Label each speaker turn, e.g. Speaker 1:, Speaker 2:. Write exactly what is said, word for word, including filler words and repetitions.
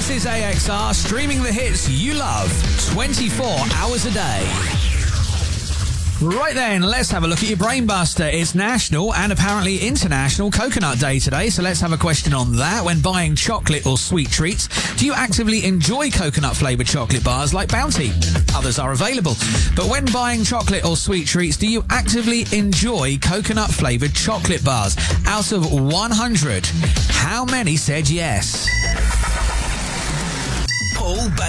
Speaker 1: This is A X R, streaming the hits you love twenty-four hours a day. Right then, let's have a look at your Brain Buster. It's National and apparently International Coconut Day today, so let's have a question on that. When buying chocolate or sweet treats, do you actively enjoy coconut-flavoured chocolate bars like Bounty? Others are available. But when buying chocolate or sweet treats, do you actively enjoy coconut-flavoured chocolate bars? Out of one hundred, how many said yes? Paul Bailey.